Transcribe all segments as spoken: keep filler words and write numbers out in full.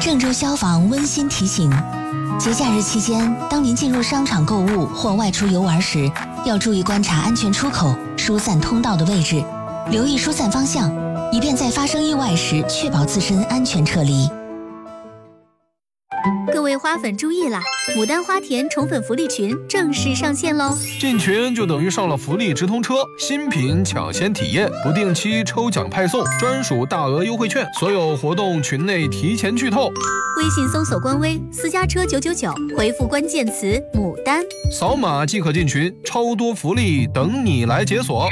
郑州消防温馨提醒：节假日期间，当您进入商场购物或外出游玩时，要注意观察安全出口、疏散通道的位置，留意疏散方向，以便在发生意外时确保自身安全撤离。 各位花粉注意啦！牡丹花田宠粉福利群正式上线喽！ 进群就等于上了福利直通车，新品抢先体验，不定期抽奖派送，专属大额优惠券，所有活动群内提前剧透。 微信搜索官微私家车九九九，回复关键词牡丹， 扫码即可进群，超多福利等你来解锁。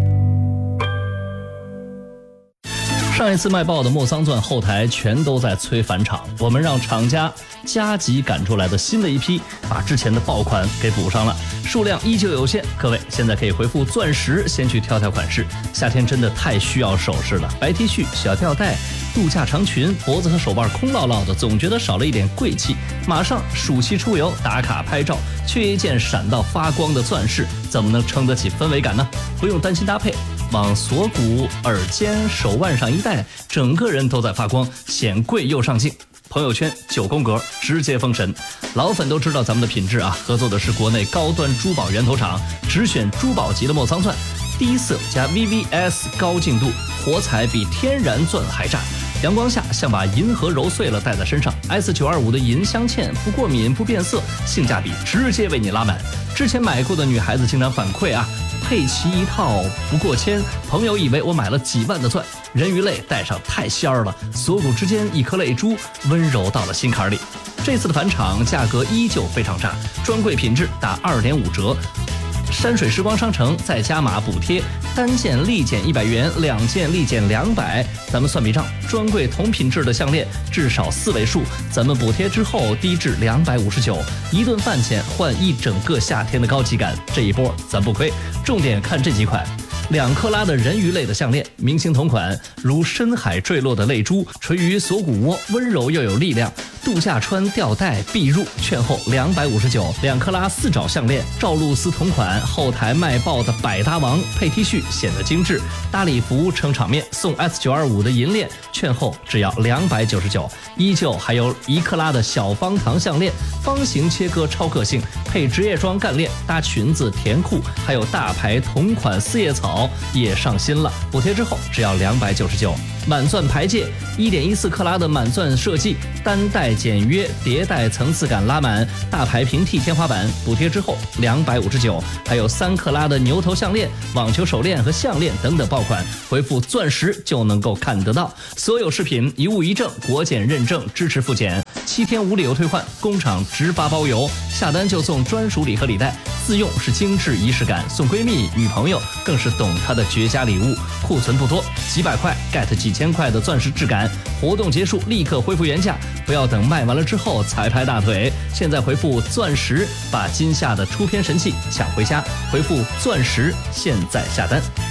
上一次卖爆的莫桑钻后台全都在催返厂，我们让厂家加急赶出来的新的一批，把之前的爆款给补上了，数量依旧有限。各位现在可以回复钻石，先去挑挑款式。夏天真的太需要首饰了，白 T 恤、小吊带、度假长裙，脖子和手腕空落落的，总觉得少了一点贵气。马上暑期出游打卡拍照，缺一件闪到发光的钻饰，怎么能撑得起氛围感呢？不用担心搭配，往锁骨、耳尖、手腕上一戴，整个人都在发光，显贵又上镜。朋友圈九宫格直接封神。老粉都知道咱们的品质啊，合作的是国内高端珠宝源头厂，只选珠宝级的莫桑钻，低色加 V V S 高净度，火彩比天然钻还炸。阳光下像把银河揉碎了戴在身上。 S 九二五 的银镶嵌不过敏不变色，性价比直接为你拉满。之前买过的女孩子经常反馈啊，配齐一套不过千，朋友以为我买了几万的钻，人鱼泪戴上太仙儿了，锁骨之间一颗泪珠，温柔到了心坎里。这次的返厂价格依旧非常炸，专柜品质打 二点五折。山水时光商城再加码补贴，单件立减一百元，两件立减两百。咱们算笔账，专柜同品质的项链至少四位数，咱们补贴之后低至两百五十九，一顿饭钱换一整个夏天的高级感，这一波咱不亏。重点看这几款。两克拉的人鱼类的项链，明星同款，如深海坠落的泪珠，垂于锁骨窝，温柔又有力量。度假穿吊带必入，券后两百五十九。两克拉四爪项链，赵露思同款，后台卖爆的百搭王，配 T 恤显得精致。大礼服撑场面，送 S 九二五 的银链，券后只要两百九十九。依旧还有一克拉的小方糖项链，方形切割超个性，配职业装干链，搭裙子甜裤，还有大牌同款四叶草。也上新了，补贴之后只要两百九十九。满钻牌戒 一点一四 克拉的满钻设计，单带简约，叠带层次感拉满，大牌平替天花板，补贴之后两百五十九。还有三克拉的牛头项链、网球手链和项链等等爆款，回复钻石就能够看得到。所有饰品一物一证，国检认证，支持复检，七天无理由退换，工厂直发包邮，下单就送专属礼盒礼袋，自用是精致仪式感，送闺蜜女朋友更是懂她的绝佳礼物。库存不多，几百块 get 几千块的钻石质感，活动结束立刻恢复原价，不要等卖完了之后才拍大腿。现在回复钻石，把今夏的出片神器抢回家，回复钻石，现在下单。